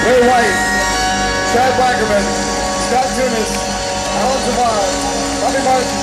Ray White, Chad Wackerman, Scott Tunis, Alan Javon, Bobby Martin,